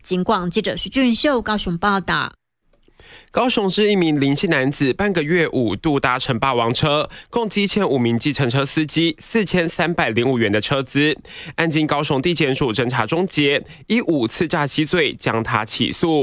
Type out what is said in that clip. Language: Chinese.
警广记者徐俊秀高雄报道。 高雄市一名林姓男子半个月5度搭乘霸王车，共积欠5名计程车司机4305元的车资。案经高雄地检署侦查终结，以5次诈欺罪将他起诉。